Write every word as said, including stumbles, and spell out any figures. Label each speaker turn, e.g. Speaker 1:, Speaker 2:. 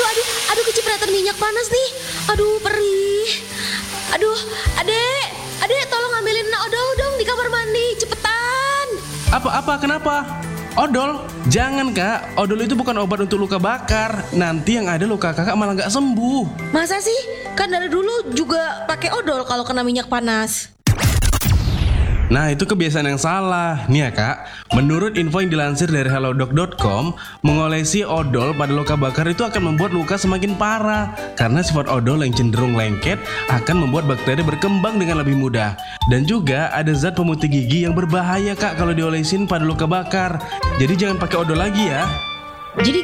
Speaker 1: aduh, aduh, aduh kecipratan minyak panas nih. Aduh, perih. Aduh, adek, adek tolong ambilin odol dong di kamar mandi, cepetan.
Speaker 2: Apa-apa, kenapa? Odol? Jangan kak, odol itu bukan obat untuk luka bakar. Nanti yang ada luka kakak malah gak sembuh.
Speaker 1: Masa sih? Kan dari dulu juga pakai odol kalau kena minyak panas.
Speaker 2: Nah itu kebiasaan yang salah. Nih ya kak, menurut info yang dilansir dari halodoc dot com, mengolesi odol pada luka bakar itu akan membuat luka semakin parah. Karena sifat odol yang cenderung lengket akan membuat bakteri berkembang dengan lebih mudah. Dan juga ada zat pemutih gigi yang berbahaya kak kalau diolesin pada luka bakar. Jadi jangan pakai odol lagi ya.
Speaker 1: Jadi